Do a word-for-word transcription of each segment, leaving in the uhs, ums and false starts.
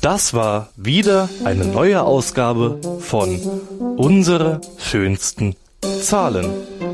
Das war wieder eine neue Ausgabe von Unsere schönsten Zahlen.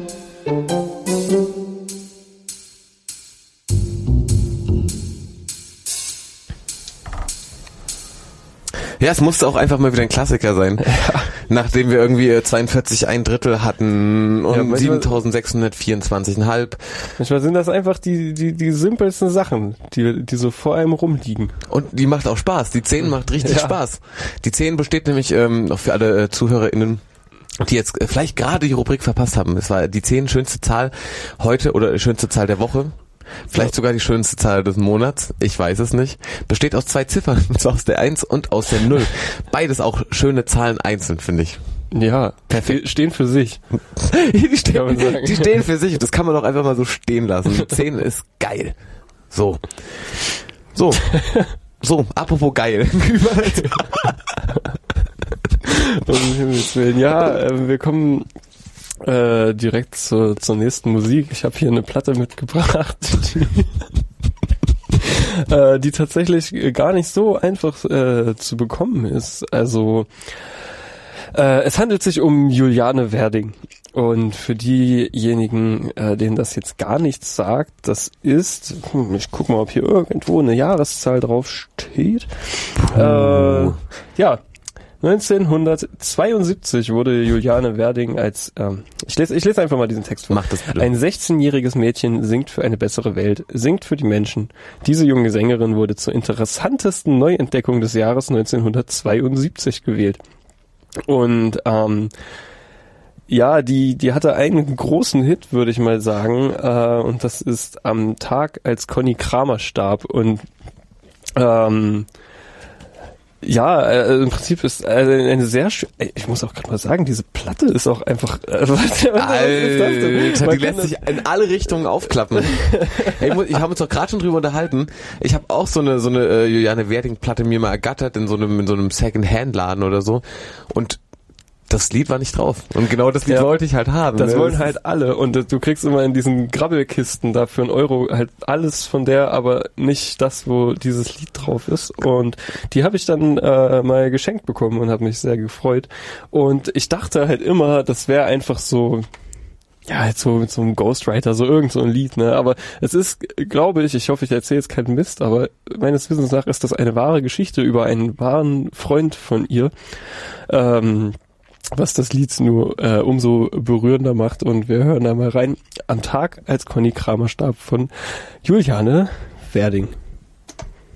Ja, es musste auch einfach mal wieder ein Klassiker sein. Ja. Nachdem wir irgendwie zweiundvierzig ein Drittel hatten und ja, siebentausendsechshundertvierundzwanzig Komma fünf. Manchmal sind das einfach die, die, die simpelsten Sachen, die, die so vor einem rumliegen. Und die macht auch Spaß. Die zehn macht richtig ja. Spaß. Die zehn besteht nämlich, ähm, noch für alle äh, ZuhörerInnen, die jetzt äh, vielleicht gerade die Rubrik verpasst haben. Es war die zehn schönste Zahl heute oder schönste Zahl der Woche. Vielleicht sogar die schönste Zahl des Monats, ich weiß es nicht. Besteht aus zwei Ziffern, aus der eins und aus der null. Beides auch schöne Zahlen einzeln, finde ich. Ja, perfekt. Die stehen für sich. die, stehen, die stehen für sich, das kann man doch einfach mal so stehen lassen. zehn ist geil. So. So. So, apropos geil. Um Himmels Willen. Ja, äh, wir kommen Äh, direkt zur, zur nächsten Musik. Ich habe hier eine Platte mitgebracht, die, äh, die tatsächlich gar nicht so einfach äh, zu bekommen ist. Also äh, es handelt sich um Juliane Werding. Und für diejenigen, äh, denen das jetzt gar nichts sagt, das ist, hm, ich guck mal, ob hier irgendwo eine Jahreszahl drauf steht. Äh, ja. neunzehnhundertzweiundsiebzig wurde Juliane Werding als, ähm, ich lese, ich lese einfach mal diesen Text vor. Mach das bitte. Ein sechzehnjähriges Mädchen singt für eine bessere Welt, singt für die Menschen. Diese junge Sängerin wurde zur interessantesten Neuentdeckung des Jahres neunzehnhundertzweiundsiebzig gewählt. Und, ähm, ja, die, die hatte einen großen Hit, würde ich mal sagen, äh, und das ist am Tag, als Conny Kramer starb. Und, ähm, ja, äh, im Prinzip ist äh, eine sehr schön, ich muss auch gerade mal sagen, diese Platte ist auch einfach, äh, was, was Alter, die lässt sich in alle Richtungen aufklappen. Ey, ich habe uns doch gerade schon drüber unterhalten. Ich habe auch so eine so eine äh, Juliane Werding Platte mir mal ergattert in so einem in so einem Second-Hand-Laden oder so und das Lied war nicht drauf. Und genau das Lied ja, wollte ich halt haben. Das ne? wollen halt alle. Und du kriegst immer in diesen Grabbelkisten da für einen Euro halt alles von der, aber nicht das, wo dieses Lied drauf ist. Und die habe ich dann äh, mal geschenkt bekommen und habe mich sehr gefreut. Und ich dachte halt immer, das wäre einfach so, ja, halt so mit so einem Ghostwriter, so irgend so ein Lied, ne? Aber es ist, glaube ich, ich hoffe, ich erzähle jetzt keinen Mist, aber meines Wissens nach ist das eine wahre Geschichte über einen wahren Freund von ihr. Ähm, was das Lied nur äh, umso berührender macht. Und wir hören da mal rein. Am Tag, als Conny Kramer starb, von Juliane Werding.